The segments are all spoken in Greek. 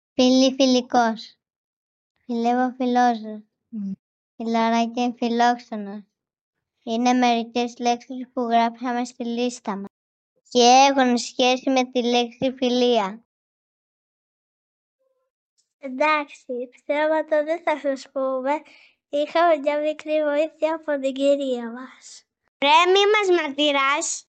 Φίλη, φιλικός. Φιλεύω, φιλόζωος. Φιλαράκι, φιλόξενος. Είναι μερικές λέξεις που γράψαμε στη λίστα μας και έχουν σχέση με τη λέξη φιλία. Εντάξει, ψέματα δεν θα σας πούμε. Είχαμε μια μικρή βοήθεια από την κυρία μας. Ρε, μη μας ματηράς.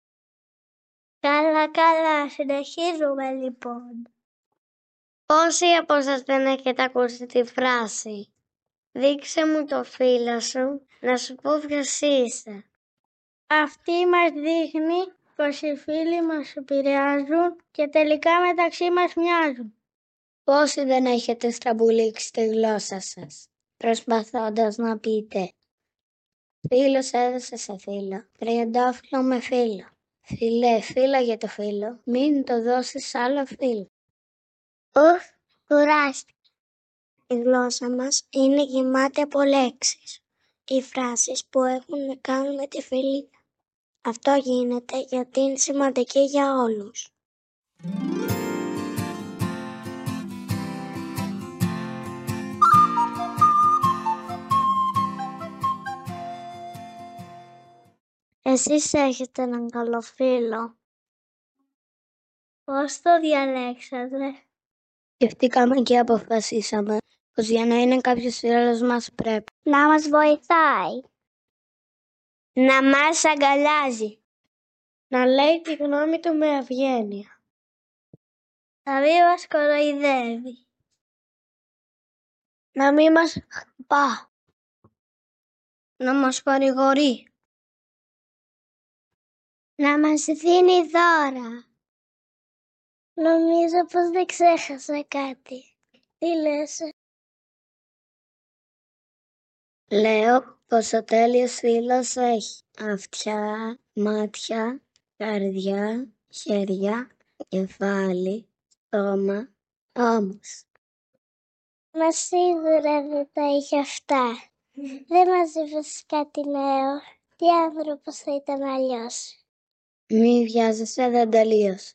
Καλά, συνεχίζουμε λοιπόν. Πόσοι από εσάς δεν έχετε ακούσει τη φράση «Δείξε μου το φίλο σου, να σου πω ποιος είσαι». Αυτή μας δείχνει πως οι φίλοι μας επηρεάζουν και τελικά μεταξύ μας μοιάζουν. Πόσοι δεν έχετε στραμπουλήξει τη γλώσσα σας, προσπαθώντας να πείτε «Φίλος έδωσε σε φίλο, τριαντάφυλλο με φίλο». Φίλε, φύλαγε το φίλο, μην το δώσεις σ' άλλο φίλο. Κουράστηκα. Η γλώσσα μας είναι γεμάτη από λέξεις ή φράσεις που έχουν να κάνουν με τη φιλία. Αυτό γίνεται γιατί είναι σημαντική για όλους. Εσείς έχετε έναν καλό φίλο. Πώς το διαλέξατε? Σκεφτήκαμε και αποφασίσαμε πως για να είναι κάποιος φίλος μας πρέπει να μας βοηθάει, να μας αγκαλιάζει, να λέει τη γνώμη του με ευγένεια, να μην μας κοροϊδεύει, να μην μας χτυπά, να μας παρηγορεί, να μας δίνει δώρα. Νομίζω πως δεν ξέχασα κάτι. Τι λες? Λέω πως ο τέλειος φίλος έχει αυτιά, μάτια, καρδιά, χέρια, κεφάλι, στόμα, ώμος. Μα σίγουρα δεν τα είχε αυτά. Δεν μας είπες κάτι νέο. Τι άνθρωπος θα ήταν αλλιώς? Μη βιάζεσαι, δεν τελείωσε.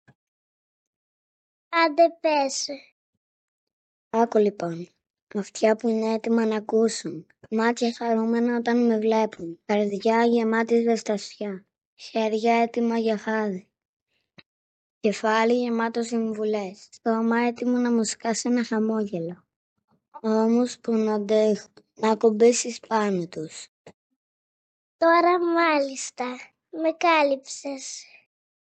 Άντε πες. Άκου λοιπόν. Αυτιά που είναι έτοιμα να ακούσουν. Μάτια χαρούμενα όταν με βλέπουν. Καρδιά γεμάτη ζεστασιά. Χέρια έτοιμα για χάδι. Κεφάλι γεμάτο συμβουλές. Στόμα έτοιμο να μου σκάσει ένα χαμόγελο. Ώμους που να αντέχουν. Να ακουμπήσεις πάνω τους. Τώρα μάλιστα με κάλυψες.